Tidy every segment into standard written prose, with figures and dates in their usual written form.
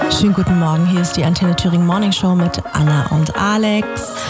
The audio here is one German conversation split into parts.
Schönen guten Morgen, hier ist die Antenne Thüringen Morning Show mit Anna und Alex.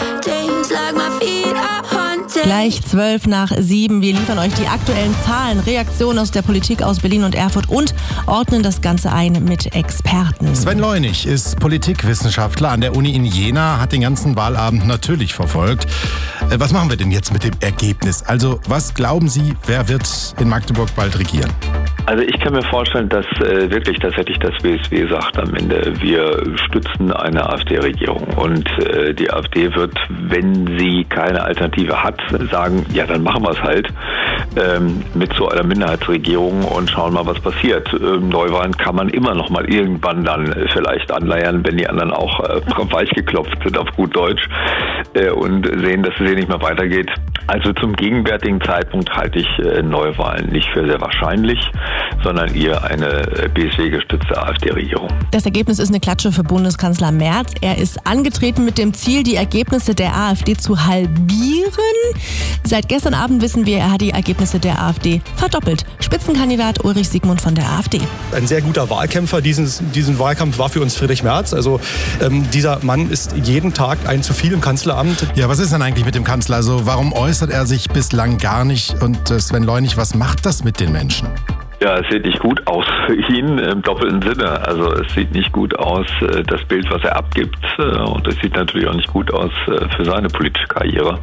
Gleich 7:12. Wir liefern euch die aktuellen Zahlen, Reaktionen aus der Politik aus Berlin und Erfurt und ordnen das Ganze ein mit Experten. Sven Leunig ist Politikwissenschaftler an der Uni in Jena, hat den ganzen Wahlabend natürlich verfolgt. Was machen wir denn jetzt mit dem Ergebnis? Also, was glauben Sie, wer wird in Magdeburg bald regieren? Also ich kann mir vorstellen, dass wirklich tatsächlich das BSW sagt am Ende, wir stützen eine AfD-Regierung. Und die AfD wird, wenn sie keine Alternative hat, sagen, ja, dann machen wir es halt mit so einer Minderheitsregierung und schauen mal, was passiert. Neuwahlen kann man immer noch mal irgendwann dann vielleicht anleiern, wenn die anderen auch weichgeklopft sind auf gut Deutsch und sehen, dass es hier nicht mehr weitergeht. Also zum gegenwärtigen Zeitpunkt halte ich Neuwahlen nicht für sehr wahrscheinlich, sondern eher eine BSW-gestützte AfD-Regierung. Das Ergebnis ist eine Klatsche für Bundeskanzler Merz. Er ist angetreten mit dem Ziel, die Ergebnisse der AfD zu halbieren. Seit gestern Abend wissen wir, er hat die Ergebnisse der AfD verdoppelt. Spitzenkandidat Ulrich Siegmund von der AfD. Ein sehr guter Wahlkämpfer. Diesen Wahlkampf war für uns Friedrich Merz. Also dieser Mann ist jeden Tag ein zu viel im Kanzleramt. Ja, was ist denn eigentlich mit dem Kanzler? Also warum äußert er sich bislang gar nicht? Und Sven Leunig, was macht das mit den Menschen? Ja, es sieht nicht gut aus für ihn im doppelten Sinne. Also es sieht nicht gut aus, das Bild, was er abgibt. Und es sieht natürlich auch nicht gut aus für seine politische Karriere.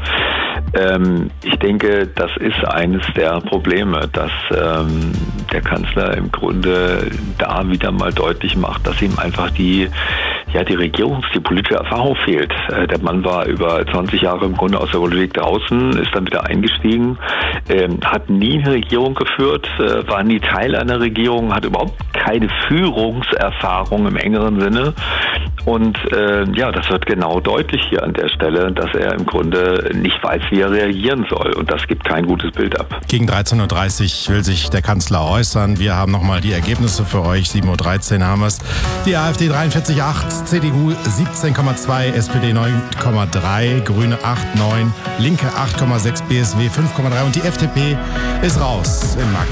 Ich denke, das ist eines der Probleme, dass der Kanzler im Grunde da wieder mal deutlich macht, dass ihm einfach die politische Erfahrung fehlt. Der Mann war über 20 Jahre im Grunde aus der Politik draußen, ist dann wieder eingestiegen, hat nie eine Regierung geführt, war nie Teil einer Regierung, hat überhaupt keine Führungserfahrung im engeren Sinne. Und das wird genau deutlich hier an der Stelle, dass er im Grunde nicht weiß, wie er reagieren soll. Und das gibt kein gutes Bild ab. Gegen 13.30 Uhr will sich der Kanzler äußern. Wir haben nochmal die Ergebnisse für euch. 7.13 Uhr haben wir es. Die AfD 43,8, CDU 17,2, SPD 9,3, Grüne 8,9, Linke 8,6, BSW 5,3 und die FDP ist raus in Magdeburg.